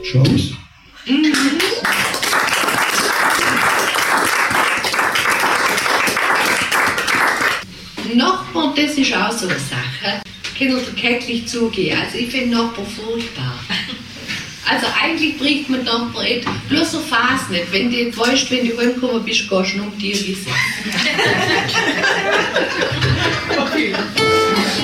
Chance. Nachbarn, das ist auch so eine Sache. Kann ich täglich zugehen. Also ich finde Nachbarn furchtbar. Also eigentlich bringt man Nachbarn nicht. Bloß so Phase nicht. Wenn du weißt, wenn du heimgekommen bist, gehst du noch um die Wiese. Okay.